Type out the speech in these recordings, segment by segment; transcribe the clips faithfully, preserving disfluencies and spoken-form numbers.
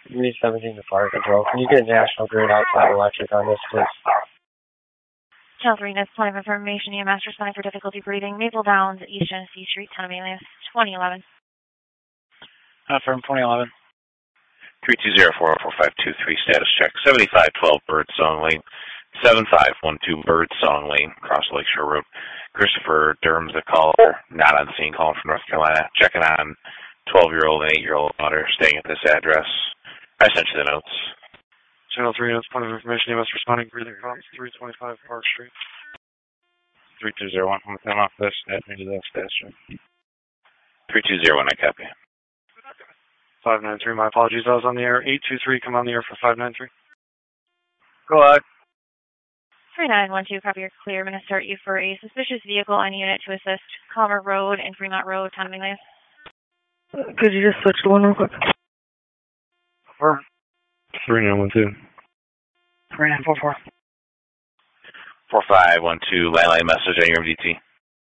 Unit seventeen to fire control. Can you get National Grid outside electric on this, please? Channel three, that's point of information. E M S responding for difficulty breathing. Maple Downs, East Genesee Street, Town of Alias, twenty eleven. Uh, firm twenty eleven. three two zero four four five two three, status check. seventy-five twelve Bird Song Lane. seven five one two Bird Song Lane, across Lakeshore Road. Christopher Durham's the caller, not on scene, calling from North Carolina. Checking on twelve-year-old and eight-year-old daughter staying at this address. I sent you the notes. Channel three, that's point of information. E M S responding, breathing problems, three twenty-five Park Street. three two zero one, I'm going to off this, that into the status check. three two zero one, I copy. five nine three, my apologies, I was on the air. eight two three, come on the air for five nine three. Go ahead. three nine one two, copy, you're clear. I'm going to start you for a suspicious vehicle on unit to assist Calmer Road and Fremont Road, Town of Alias. Could you just switch to one real quick? Four. three nine one two. three nine four four. four five one two, landline message on your M D T.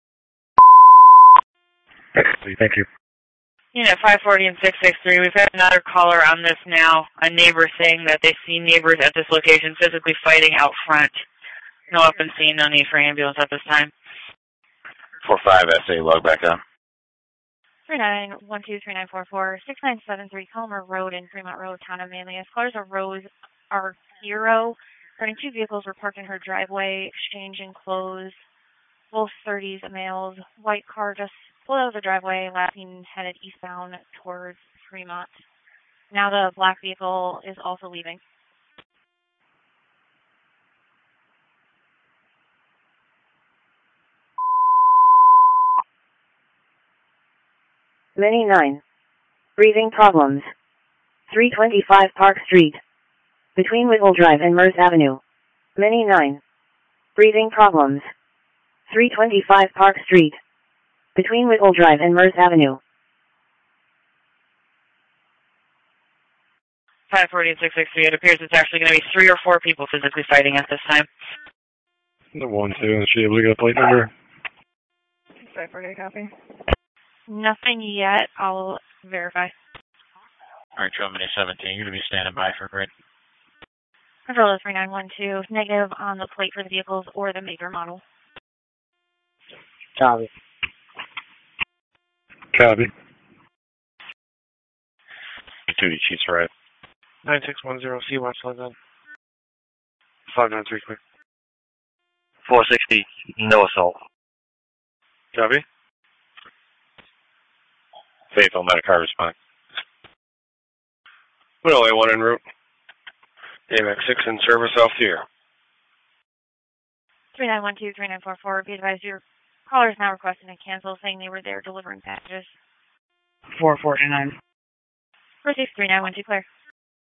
Thank you. Unit five forty and six six three, we've had another caller on this now, a neighbor saying that they see neighbors at this location physically fighting out front. No weapon seen, no need for ambulance at this time. four five S A, log back on. three nine one two three nine four four, six nine seven three, Calmer Road and Fremont Road, Town of Alias. Callers are Rose, our hero. Running two vehicles were parked in her driveway, exchanging clothes. Both thirties males. White car just pulled out of the driveway, laughing, headed eastbound towards Fremont. Now the black vehicle is also leaving. Many nine. Breathing problems. three twenty-five Park Street. Between Whittle Drive and Merce Avenue. Many nine. Breathing problems. three twenty-five Park Street. Between Whittle Drive and Merce Avenue. five forty and six six three, it appears it's actually going to be three or four people physically fighting at this time. The one, two, is she able to get a plate number? five forty, copy. Nothing yet. I'll verify. All right, Trail Minute seventeen, you're going to be standing by for grid. Control three nine one two, negative on the plate for the vehicles or the maker model. Copy. Copy. Two Chiefs right. nine six one zero, C West London. five nine three, quick. four sixty, no assault. Copy. Faithful, Medicar response. Whittle A one en route. A M X six in service off the air. three nine one two three nine four four, be advised your caller is now requesting to cancel, saying they were there delivering packages. four forty-nine. four six three nine one two, clear.